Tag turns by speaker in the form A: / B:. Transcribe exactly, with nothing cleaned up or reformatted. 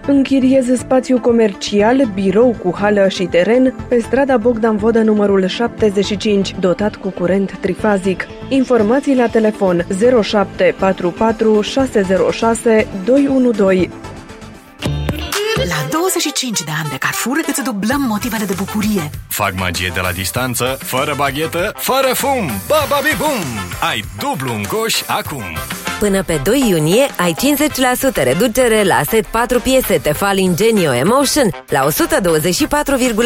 A: Închiriez spațiu comercial, birou cu hală și teren pe strada Bogdan Vodă numărul șaptezeci și cinci, dotat cu curent trifazic. Informații la telefon zero șapte patru patru șase zero șase doi unu doi.
B: La douăzeci și cinci de ani de Carrefour îți dublăm motivele de bucurie.
C: Fac magie de la distanță, fără baghetă, fără fum. Ba-ba-bi-bum! Ai dublu în coș acum.
D: Până pe doi iunie ai cincizeci la sută reducere la set patru piese Tefal Ingenio Emotion la o sută douăzeci și patru